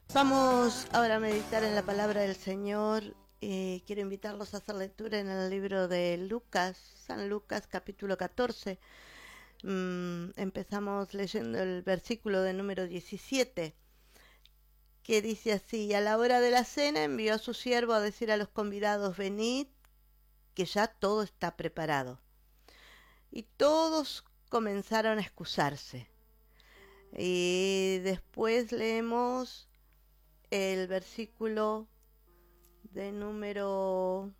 Vamos ahora a meditar en la palabra del Señor. Quiero invitarlos a hacer lectura en el libro de Lucas, San Lucas capítulo 14. Empezamos leyendo el versículo de número 17, que dice así: a la hora de la cena envió a su siervo a decir a los convidados: venid, que ya todo está preparado. Y todos comenzaron a excusarse. Y después leemos el versículo de número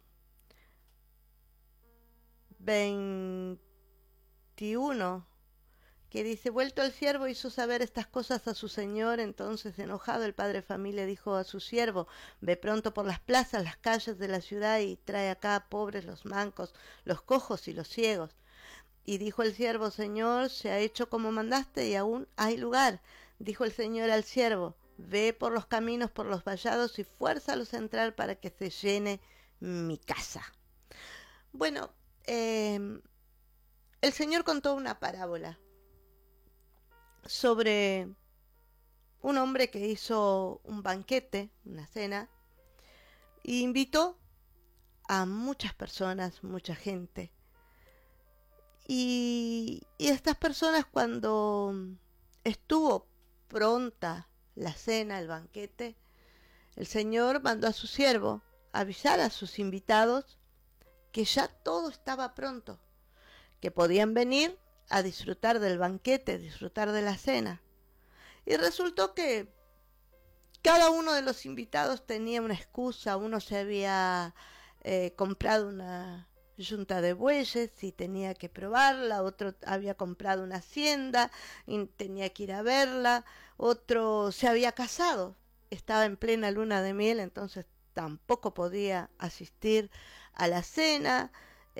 21, que dice: vuelto el siervo hizo saber estas cosas a su señor. Entonces, enojado, el padre de familia dijo a su siervo: ve pronto por las plazas, las calles de la ciudad y trae acá pobres, los mancos, los cojos y los ciegos. Y dijo el siervo: señor, se ha hecho como mandaste y aún hay lugar. Dijo el señor al siervo: ve por los caminos, por los vallados y fuérzalos a entrar para que se llene mi casa. Bueno, el Señor contó una parábola sobre un hombre que hizo un banquete, una cena, e invitó a muchas personas, mucha gente. Y estas personas, cuando estuvo pronta la cena, el banquete, el Señor mandó a su siervo a avisar a sus invitados que ya todo estaba pronto, que podían venir a disfrutar del banquete, disfrutar de la cena. Y resultó que cada uno de los invitados tenía una excusa. Uno se había comprado una yunta de bueyes y tenía que probarla, otro había comprado una hacienda y tenía que ir a verla, otro se había casado, estaba en plena luna de miel, entonces tampoco podía asistir a la cena.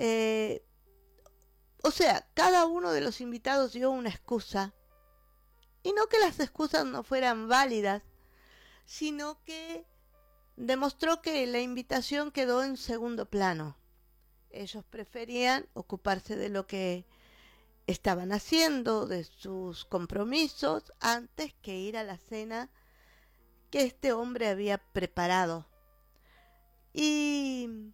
O sea, cada uno de los invitados dio una excusa, y no que las excusas no fueran válidas, sino que demostró que la invitación quedó en segundo plano. Ellos preferían ocuparse de lo que estaban haciendo, de sus compromisos, antes que ir a la cena que este hombre había preparado. Y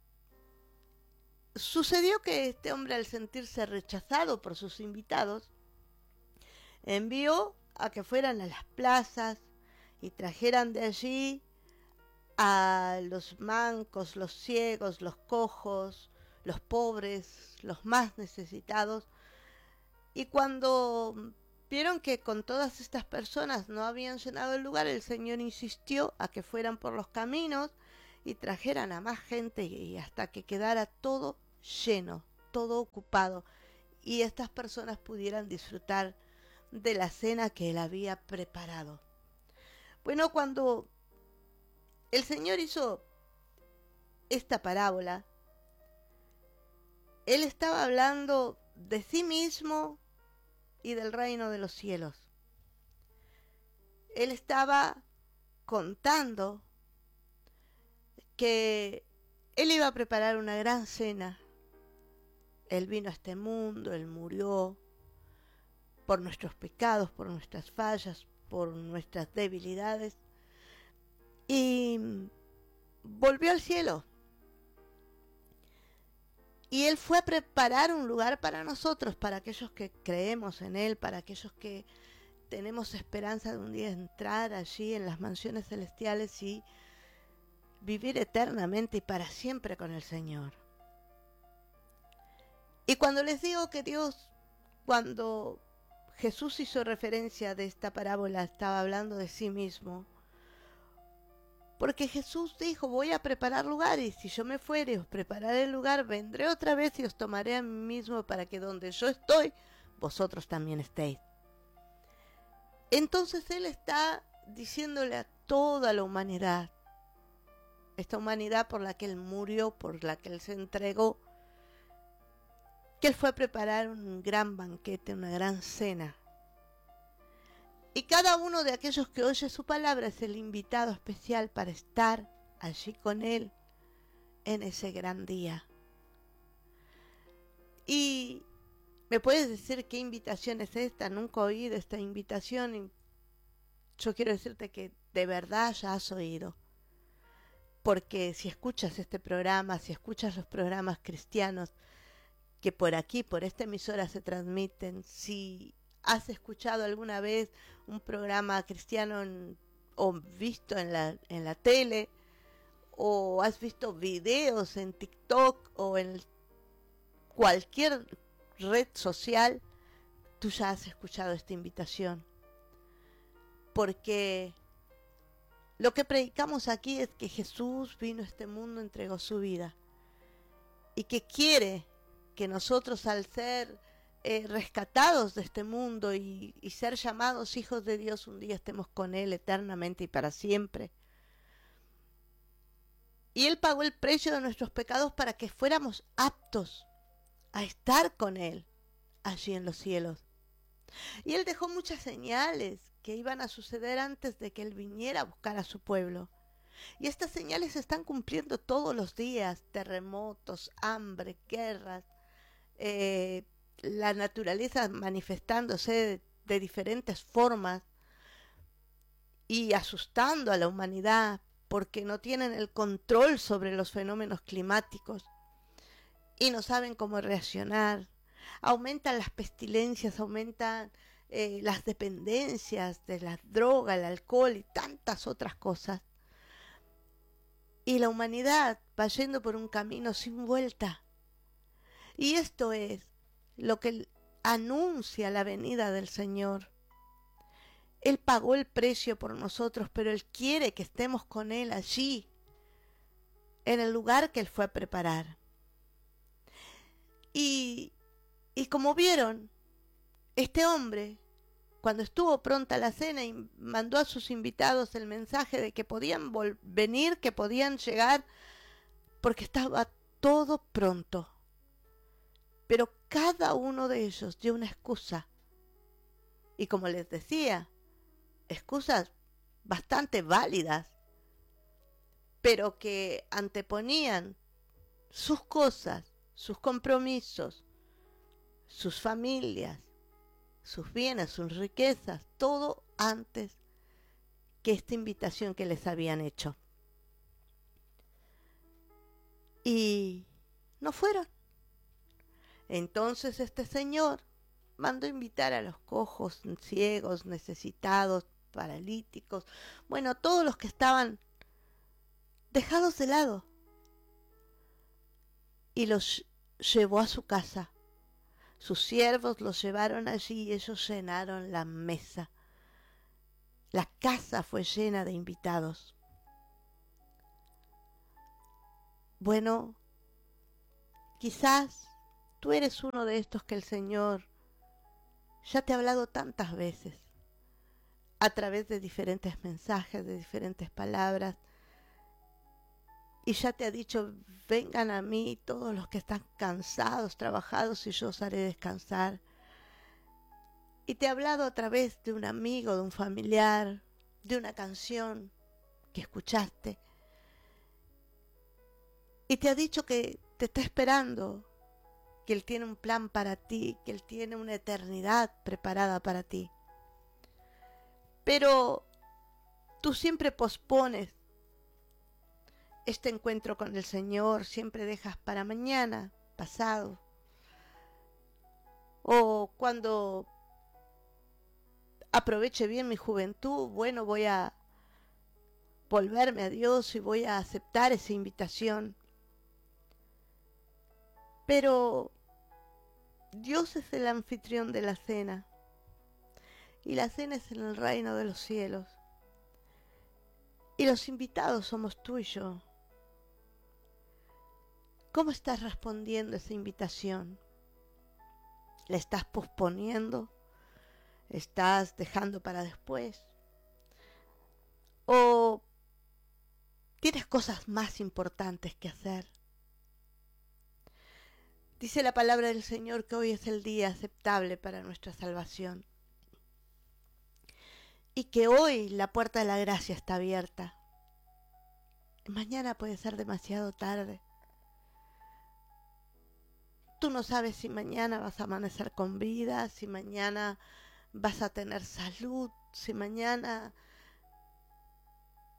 sucedió que este hombre, al sentirse rechazado por sus invitados, envió a que fueran a las plazas y trajeran de allí a los mancos, los ciegos, los cojos, los pobres, los más necesitados. Y cuando vieron que con todas estas personas no habían llenado el lugar, el Señor insistió a que fueran por los caminos y trajeran a más gente, y hasta que quedara todo lleno, todo ocupado, y estas personas pudieran disfrutar de la cena que él había preparado. Bueno, cuando el Señor hizo esta parábola, él estaba hablando de sí mismo y del reino de los cielos. Él estaba contando que él iba a preparar una gran cena. Él vino a este mundo, él murió por nuestros pecados, por nuestras fallas, por nuestras debilidades, y volvió al cielo. Y él fue a preparar un lugar para nosotros, para aquellos que creemos en él, para aquellos que tenemos esperanza de un día entrar allí en las mansiones celestiales y vivir eternamente y para siempre con el Señor. Y cuando les digo que Dios, cuando Jesús hizo referencia de esta parábola, estaba hablando de sí mismo, porque Jesús dijo: voy a preparar lugar, y si yo me fuere, os prepararé el lugar, vendré otra vez y os tomaré a mí mismo, para que donde yo estoy, vosotros también estéis. Entonces Él está diciéndole a toda la humanidad, esta humanidad por la que Él murió, por la que Él se entregó, que Él fue a preparar un gran banquete, una gran cena. Y cada uno de aquellos que oye su palabra es el invitado especial para estar allí con Él en ese gran día. Y me puedes decir qué invitación es esta. Nunca oí de esta invitación, y yo quiero decirte que de verdad ya has oído. Porque si escuchas este programa, si escuchas los programas cristianos que por aquí, por esta emisora se transmiten, si has escuchado alguna vez un programa cristiano o visto en la tele, o has visto videos en TikTok o en cualquier red social, tú ya has escuchado esta invitación. Porque lo que predicamos aquí es que Jesús vino a este mundo, entregó su vida. Y que quiere que nosotros, al ser rescatados de este mundo y ser llamados hijos de Dios, un día estemos con Él eternamente y para siempre. Y Él pagó el precio de nuestros pecados para que fuéramos aptos a estar con Él allí en los cielos. Y Él dejó muchas señales que iban a suceder antes de que Él viniera a buscar a su pueblo. Y estas señales se están cumpliendo todos los días: terremotos, hambre, guerras, la naturaleza manifestándose de diferentes formas y asustando a la humanidad porque no tienen el control sobre los fenómenos climáticos y no saben cómo reaccionar. Aumentan las pestilencias, aumentan las dependencias de la droga, el alcohol y tantas otras cosas. Y la humanidad va yendo por un camino sin vuelta. Y esto es lo que anuncia la venida del Señor. Él pagó el precio por nosotros, pero Él quiere que estemos con Él allí, en el lugar que Él fue a preparar. Y como vieron, este hombre, cuando estuvo pronta la cena y mandó a sus invitados el mensaje de que podían venir, que podían llegar, porque estaba todo pronto. Pero cada uno de ellos dio una excusa. Y como les decía, excusas bastante válidas, pero que anteponían sus cosas, sus compromisos, sus familias, sus bienes, sus riquezas, todo antes que esta invitación que les habían hecho. Y no fueron. Entonces este señor mandó invitar a los cojos, ciegos, necesitados, paralíticos, bueno, todos los que estaban dejados de lado, y los llevó a su casa. Sus siervos los llevaron allí y ellos llenaron la mesa. La casa fue llena de invitados. Bueno, quizás tú eres uno de estos que el Señor ya te ha hablado tantas veces, a través de diferentes mensajes, de diferentes palabras, y ya te ha dicho: vengan a mí todos los que están cansados, trabajados, y yo os haré descansar. Y te ha hablado a través de un amigo, de un familiar, de una canción que escuchaste, y te ha dicho que te está esperando, que Él tiene un plan para ti, que Él tiene una eternidad preparada para ti. Pero tú siempre pospones este encuentro con el Señor, siempre dejas para mañana, pasado, o cuando aproveche bien mi juventud, bueno, voy a volverme a Dios y voy a aceptar esa invitación. Pero Dios es el anfitrión de la cena, y la cena es en el reino de los cielos, y los invitados somos tú y yo. ¿Cómo estás respondiendo a esa invitación? ¿La estás posponiendo? ¿Estás dejando para después? ¿O tienes cosas más importantes que hacer? Dice la palabra del Señor que hoy es el día aceptable para nuestra salvación, y que hoy la puerta de la gracia está abierta. Mañana puede ser demasiado tarde. Tú no sabes si mañana vas a amanecer con vida, si mañana vas a tener salud, si mañana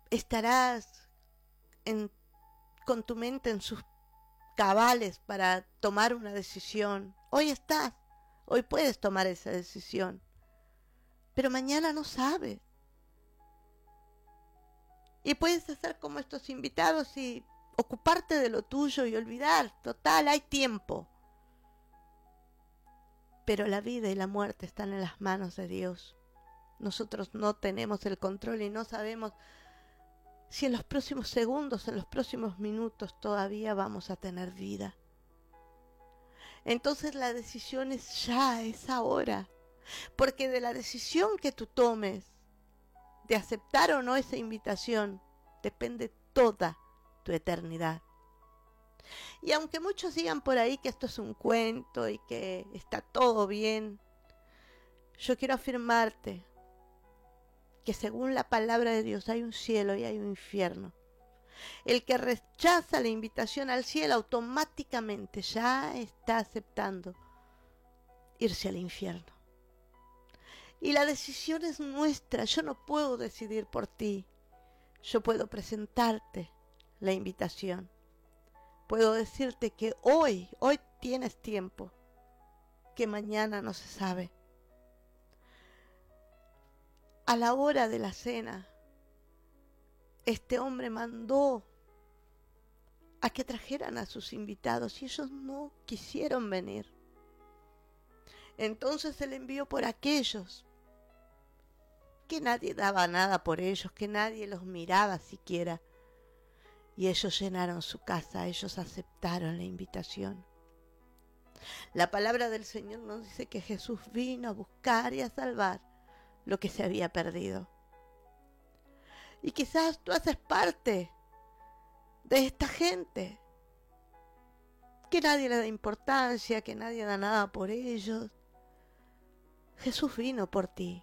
estarás con tu mente en sus cabales para tomar una decisión. Hoy puedes tomar esa decisión, pero mañana no sabes. Y puedes hacer como estos invitados y ocuparte de lo tuyo y olvidar. Total, hay tiempo. Pero la vida y la muerte están en las manos de Dios. Nosotros no tenemos el control y no sabemos si en los próximos segundos, en los próximos minutos todavía vamos a tener vida. Entonces la decisión es ya, es ahora. Porque de la decisión que tú tomes, de aceptar o no esa invitación, depende toda tu eternidad. Y aunque muchos digan por ahí que esto es un cuento y que está todo bien, yo quiero afirmarte que según la palabra de Dios hay un cielo y hay un infierno. El que rechaza la invitación al cielo automáticamente ya está aceptando irse al infierno. Y la decisión es nuestra. Yo no puedo decidir por ti. Yo puedo presentarte la invitación. Puedo decirte que hoy tienes tiempo, que mañana no se sabe. A la hora de la cena, este hombre mandó a que trajeran a sus invitados y ellos no quisieron venir. Entonces él envió por aquellos que nadie daba nada por ellos, que nadie los miraba siquiera. Y ellos llenaron su casa, ellos aceptaron la invitación. La palabra del Señor nos dice que Jesús vino a buscar y a salvar lo que se había perdido. Y quizás tú haces parte de esta gente, que nadie le da importancia, que nadie da nada por ellos. Jesús vino por ti.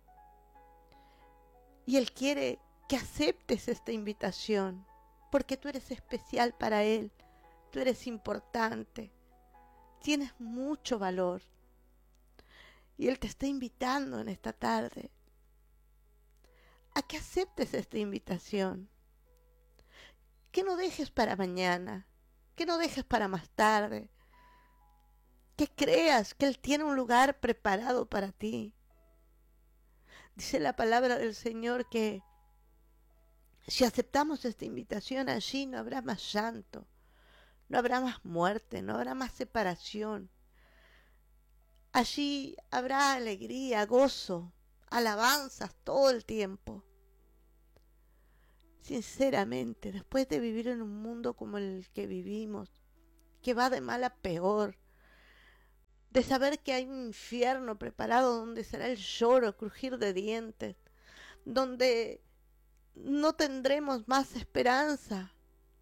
Y Él quiere que aceptes esta invitación, porque tú eres especial para Él, tú eres importante, tienes mucho valor. Y Él te está invitando en esta tarde a que aceptes esta invitación, que no dejes para mañana, que no dejes para más tarde, que creas que Él tiene un lugar preparado para ti. Dice la palabra del Señor que si aceptamos esta invitación, allí no habrá más llanto, no habrá más muerte, no habrá más separación. Allí habrá alegría, gozo, alabanzas todo el tiempo. Sinceramente, después de vivir en un mundo como el que vivimos, que va de mal a peor, de saber que hay un infierno preparado donde será el lloro, el crujir de dientes, donde no tendremos más esperanza,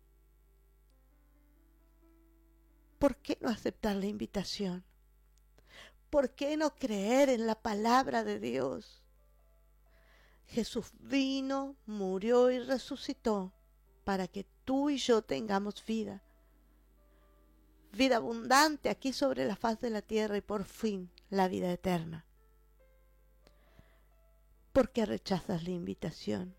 ¿por qué no aceptar la invitación? ¿Por qué no creer en la palabra de Dios? Jesús vino, murió y resucitó para que tú y yo tengamos vida. Vida abundante aquí sobre la faz de la tierra y por fin la vida eterna. ¿Por qué rechazas la invitación?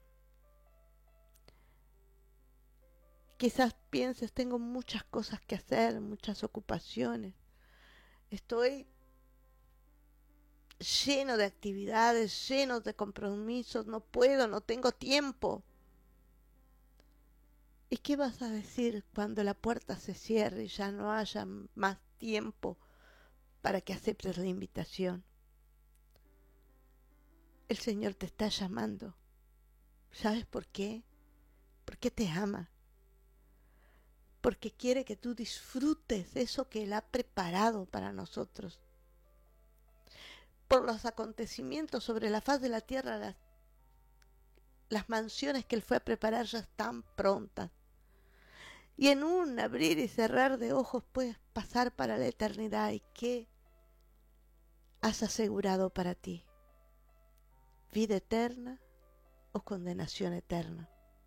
Quizás pienses, tengo muchas cosas que hacer, muchas ocupaciones. Estoy lleno de actividades, lleno de compromisos, no puedo, no tengo tiempo. ¿Y qué vas a decir cuando la puerta se cierre y ya no haya más tiempo para que aceptes la invitación? El Señor te está llamando. ¿Sabes por qué? Porque te ama. Porque quiere que tú disfrutes eso que Él ha preparado para nosotros. Por los acontecimientos sobre la faz de la tierra, las mansiones que Él fue a preparar ya están prontas. Y en un abrir y cerrar de ojos puedes pasar para la eternidad. ¿Y qué has asegurado para ti? ¿Vida eterna o condenación eterna?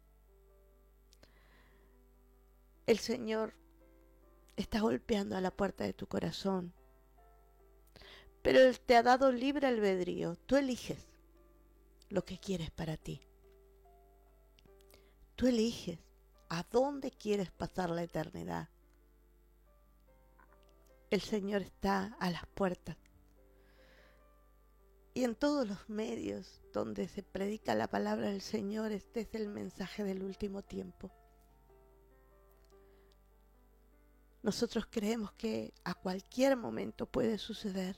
El Señor está golpeando a la puerta de tu corazón, pero Él te ha dado libre albedrío. Tú eliges lo que quieres para ti. Tú eliges a dónde quieres pasar la eternidad. El Señor está a las puertas. Y en todos los medios donde se predica la palabra del Señor, este es el mensaje del último tiempo. Nosotros creemos que a cualquier momento puede suceder.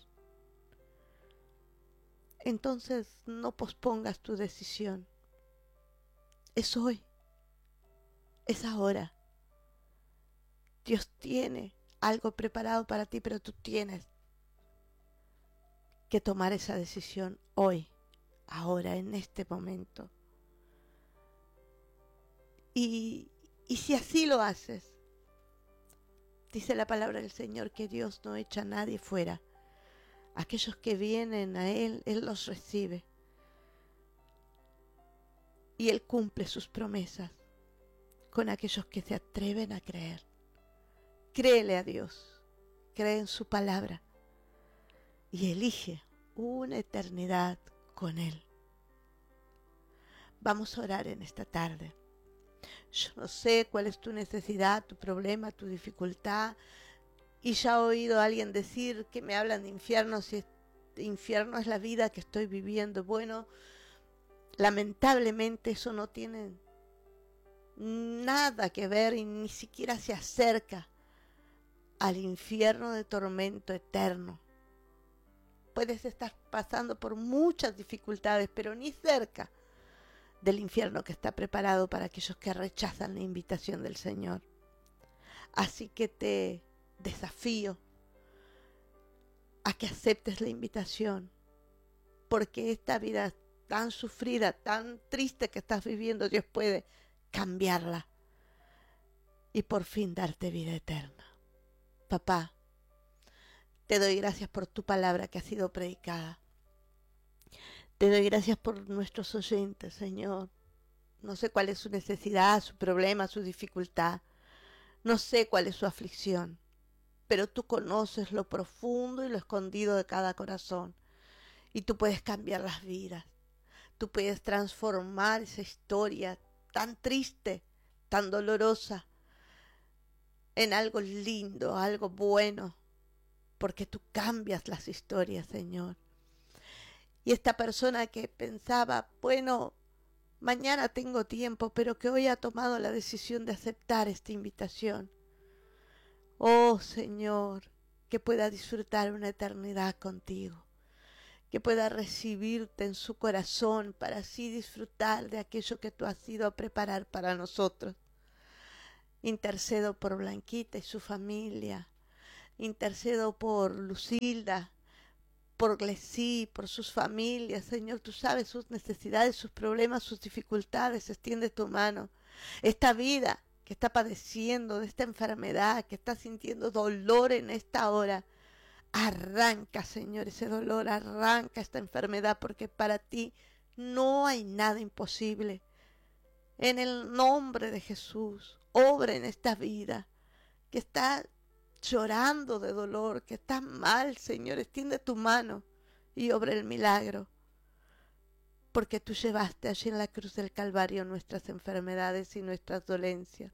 Entonces no pospongas tu decisión. Es hoy. Es ahora. Dios tiene algo preparado para ti, pero tú tienes que tomar esa decisión hoy, ahora, en este momento. Y si así lo haces, dice la palabra del Señor que Dios no echa a nadie fuera. Aquellos que vienen a Él, Él los recibe. Y Él cumple sus promesas con aquellos que se atreven a creer. Créele a Dios, cree en su palabra y elige una eternidad con Él. Vamos a orar en esta tarde. Yo no sé cuál es tu necesidad, tu problema, tu dificultad. Y ya he oído a alguien decir que me hablan de infierno, si infierno es la vida que estoy viviendo. Bueno, lamentablemente eso no tiene nada que ver y ni siquiera se acerca al infierno de tormento eterno. Puedes estar pasando por muchas dificultades, pero ni cerca del infierno que está preparado para aquellos que rechazan la invitación del Señor. Así que te desafío a que aceptes la invitación, porque esta vida tan sufrida, tan triste que estás viviendo, Dios puede cambiarla y por fin darte vida eterna. Papá, te doy gracias por tu palabra que ha sido predicada. Te doy gracias por nuestros oyentes, Señor. No sé cuál es su necesidad, su problema, su dificultad. No sé cuál es su aflicción, pero tú conoces lo profundo y lo escondido de cada corazón. Y tú puedes cambiar las vidas. Tú puedes transformar esa historia tan triste, tan dolorosa, en algo lindo, algo bueno, porque tú cambias las historias, Señor. Y esta persona que pensaba, bueno, mañana tengo tiempo, pero que hoy ha tomado la decisión de aceptar esta invitación. Oh, Señor, que pueda disfrutar una eternidad contigo, que pueda recibirte en su corazón para así disfrutar de aquello que tú has ido a preparar para nosotros. Intercedo por Blanquita y su familia. Intercedo por Lucilda, por Glesí, por sus familias. Señor, tú sabes sus necesidades, sus problemas, sus dificultades. Extiende tu mano. Esta vida que está padeciendo de esta enfermedad, que está sintiendo dolor en esta hora, arranca, Señor, ese dolor, arranca esta enfermedad, porque para ti no hay nada imposible. En el nombre de Jesús, obra en esta vida que está llorando de dolor, que está mal, Señor, extiende tu mano y obra el milagro, porque tú llevaste allí en la cruz del Calvario nuestras enfermedades y nuestras dolencias.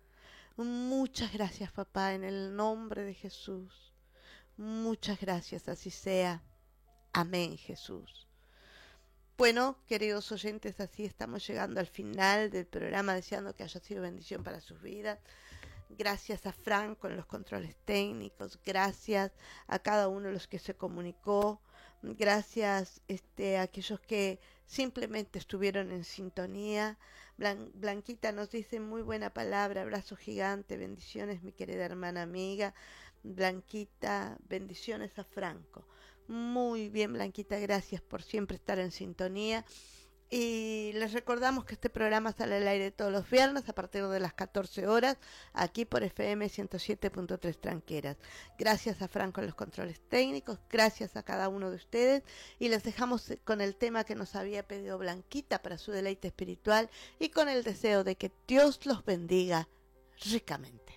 Muchas gracias, papá, en el nombre de Jesús. Muchas gracias, así sea. Amén, Jesús. Bueno, queridos oyentes, así estamos llegando al final del programa, deseando que haya sido bendición para sus vidas. Gracias a Frank con los controles técnicos, gracias a cada uno de los que se comunicó, gracias a aquellos que simplemente estuvieron en sintonía. Blanquita nos dice muy buena palabra, abrazo gigante, bendiciones mi querida hermana amiga. Blanquita, bendiciones a Franco. Muy bien, Blanquita, gracias por siempre estar en sintonía. Y les recordamos que este programa sale al aire todos los viernes a partir de las 14 horas, aquí por FM 107.3 Tranqueras. Gracias a Franco en los controles técnicos, gracias a cada uno de ustedes, y les dejamos con el tema que nos había pedido Blanquita para su deleite espiritual y con el deseo de que Dios los bendiga ricamente.